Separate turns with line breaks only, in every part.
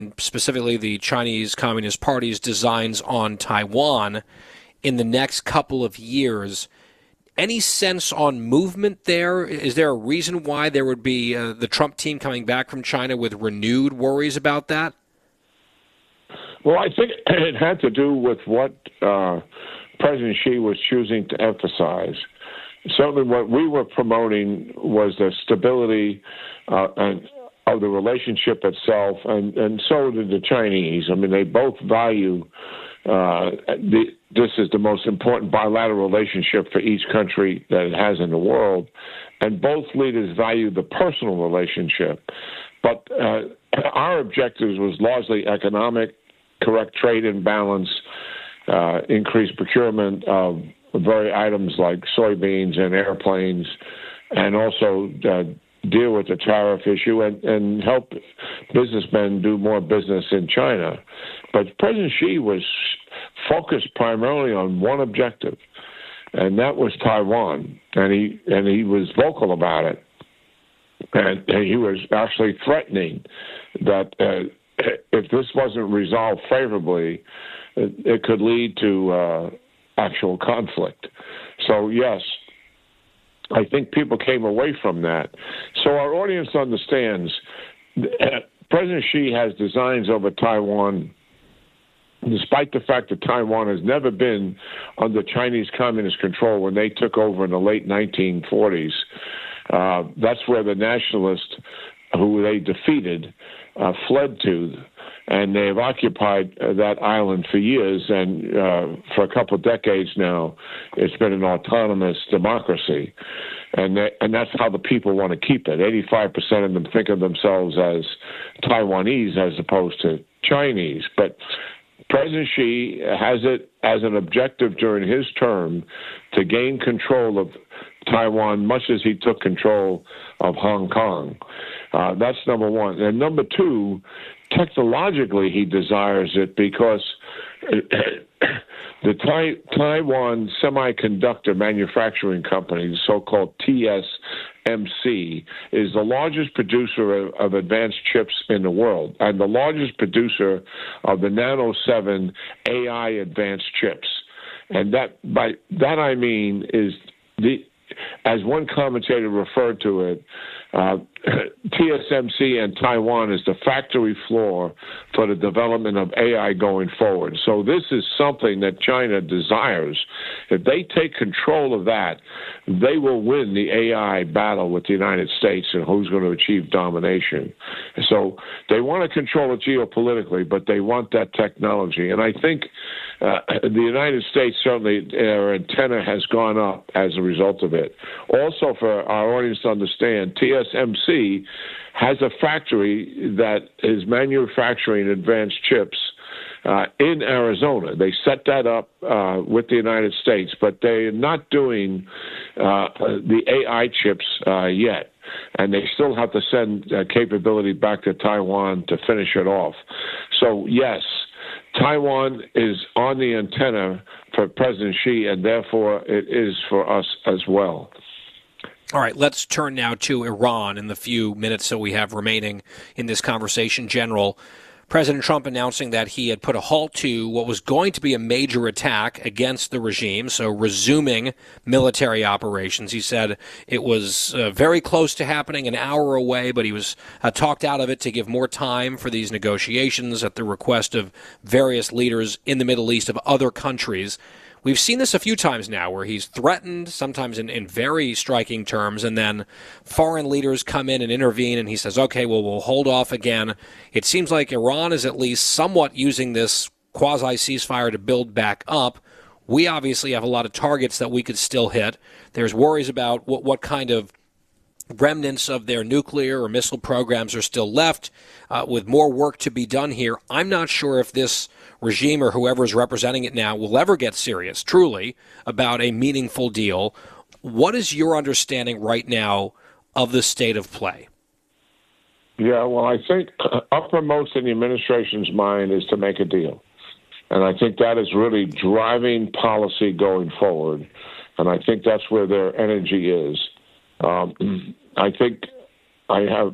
specifically the Chinese Communist Party's designs on Taiwan in the next couple of years. Any sense on movement there? Is there a reason why there would be the Trump team coming back from China with renewed worries about that?
Well, I think it had to do with what President Xi was choosing to emphasize. Certainly what we were promoting was the stability of the relationship itself, and so did the Chinese. I mean, they both value this is the most important bilateral relationship for each country that it has in the world, and both leaders value the personal relationship. But our objectives was largely economic, correct trade imbalance, increased procurement of very items like soybeans and airplanes, and also deal with the tariff issue and help businessmen do more business in China. But President Xi was focused primarily on one objective, and that was Taiwan, and he was vocal about it. And he was actually threatening that if this wasn't resolved favorably, it could lead to actual conflict. So, yes, I think people came away from that. So our audience understands President Xi has designs over Taiwan, despite the fact that Taiwan has never been under Chinese communist control when they took over in the late 1940s. That's where the nationalists who they defeated fled to, and they've occupied that island for years, and for a couple of decades now, it's been an autonomous democracy, and that's how the people want to keep it. 85% of them think of themselves as Taiwanese as opposed to Chinese, but President Xi has it as an objective during his term to gain control of Taiwan, much as he took control of Hong Kong. That's number one. And number two, technologically, he desires it because the Taiwan Semiconductor Manufacturing Company, the so-called TSMC, is the largest producer of advanced chips in the world and the largest producer of the Nano 7 AI advanced chips. And by that I mean is as one commentator referred to it, TSMC and Taiwan is the factory floor for the development of AI going forward. So this is something that China desires. If they take control of that, they will win the AI battle with the United States and who's going to achieve domination. So they want to control it geopolitically, but they want that technology. And I think the United States, certainly their antenna has gone up as a result of it. Also, for our audience to understand, TSMC has a factory that is manufacturing advanced chips in Arizona. They set that up with the United States, but they're not doing the AI chips yet. And they still have to send capability back to Taiwan to finish it off. So, yes, Taiwan is on the antenna for President Xi, and therefore it is for us as well.
All right, let's turn now to Iran in the few minutes that we have remaining in this conversation. General, President Trump announcing that he had put a halt to what was going to be a major attack against the regime, so resuming military operations. He said it was very close to happening, an hour away, but he was talked out of it to give more time for these negotiations at the request of various leaders in the Middle East of other countries. We've seen this a few times now where he's threatened, sometimes in very striking terms, and then foreign leaders come in and intervene, and he says, okay, well, we'll hold off again. It seems like Iran is at least somewhat using this quasi-ceasefire to build back up. We obviously have a lot of targets that we could still hit. There's worries about what kind of remnants of their nuclear or missile programs are still left, with more work to be done here. I'm not sure if this regime or whoever is representing it now will ever get serious, truly, about a meaningful deal. What is your understanding right now of the state of play?
Yeah, well, I think uppermost in the administration's mind is to make a deal. And I think that is really driving policy going forward. And I think that's where their energy is. I think I have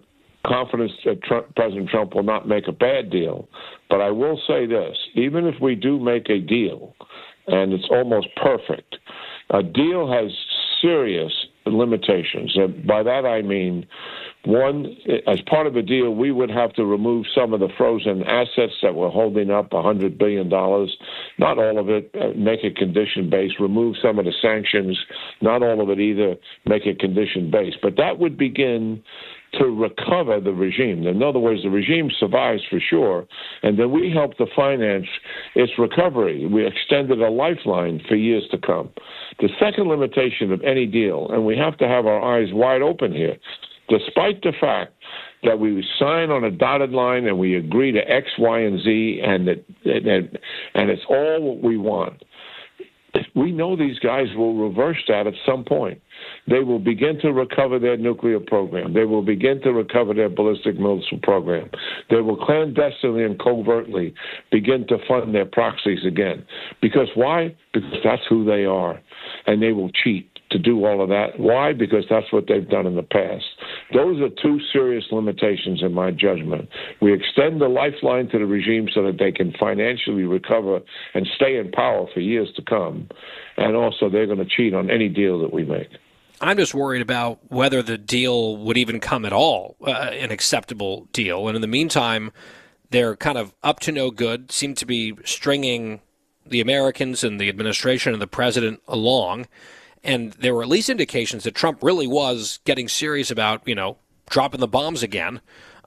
confidence that President Trump will not make a bad deal. But I will say this, even if we do make a deal, and it's almost perfect, a deal has serious limitations. And by that I mean, one, as part of a deal, we would have to remove some of the frozen assets that were holding up $100 billion, not all of it, make it condition-based, remove some of the sanctions, not all of it either, make it condition-based. But that would begin to recover the regime. In other words, the regime survives for sure, and then we help to finance its recovery. We extended a lifeline for years to come. The second limitation of any deal, and we have to have our eyes wide open here, despite the fact that we sign on a dotted line and we agree to X, Y, and Z, and it's all what we want, we know these guys will reverse that at some point. They will begin to recover their nuclear program. They will begin to recover their ballistic missile program. They will clandestinely and covertly begin to fund their proxies again. Because why? Because that's who they are. And they will cheat to do all of that. Why? Because that's what they've done in the past. Those are two serious limitations in my judgment. We extend the lifeline to the regime so that they can financially recover and stay in power for years to come. And also they're going to cheat on any deal that we make.
I'm just worried about whether the deal would even come at all, an acceptable deal. And in the meantime, they're kind of up to no good, seem to be stringing the Americans and the administration and the president along. And there were at least indications that Trump really was getting serious about, dropping the bombs again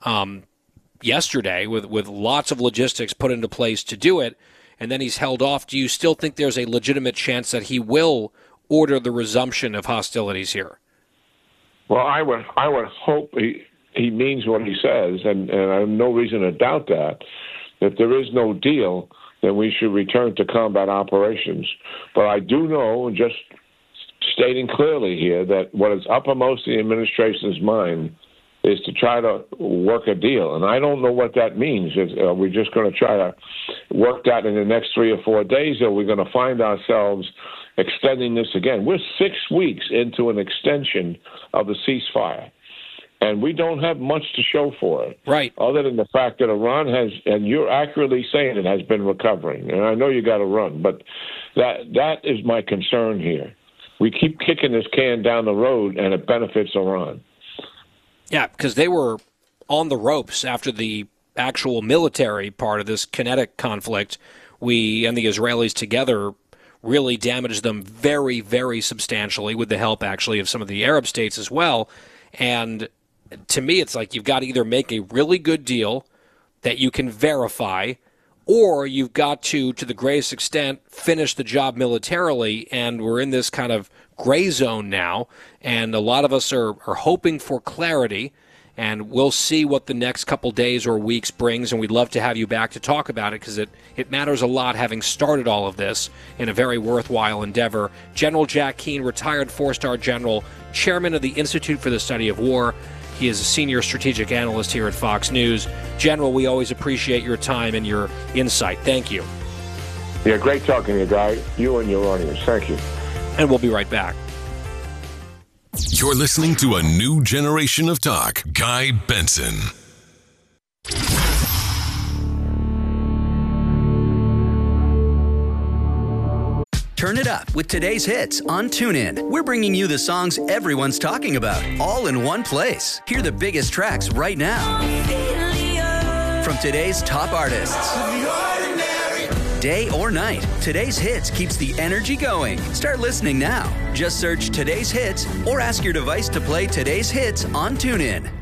yesterday with lots of logistics put into place to do it. And then he's held off. Do you still think there's a legitimate chance that he will order the resumption of hostilities here?
Well, I would hope he means what he says, and I have no reason to doubt that. If there is no deal, then we should return to combat operations. But I do know, just stating clearly here, that what is uppermost in the administration's mind is to try to work a deal. And I don't know what that means. Are we just going to try to work that in the next 3 or 4 days, or are we going to find ourselves extending this again? We're 6 weeks into an extension of the ceasefire, and we don't have much to show for it.
Right.
Other than the fact that Iran has, and you're accurately saying it, has been recovering. And I know you got to run, but that is my concern here. We keep kicking this can down the road, and it benefits Iran.
Yeah, because they were on the ropes after the actual military part of this kinetic conflict. We and the Israelis together really damaged them very, very substantially with the help, actually, of some of the Arab states as well. And to me, it's like you've got to either make a really good deal that you can verify, or you've got to the greatest extent, finish the job militarily. And we're in this kind of gray zone now, and a lot of us are hoping for clarity, and we'll see what the next couple days or weeks brings, and we'd love to have you back to talk about it, because it matters a lot, having started all of this in a very worthwhile endeavor. General Jack Keane, retired 4-star general, chairman of the Institute for the Study of War. He is a senior strategic analyst here at Fox News. General, we always appreciate your time and your insight. Thank you.
Yeah, great talking to you, Guy. You and your audience. Thank you.
And we'll be right back.
You're listening to a new generation of talk. Guy Benson.
Turn it up with today's hits on TuneIn. We're bringing you the songs everyone's talking about, all in one place. Hear the biggest tracks right now from today's top artists. Day or night, today's hits keeps the energy going. Start listening now. Just search today's hits or ask your device to play today's hits on TuneIn.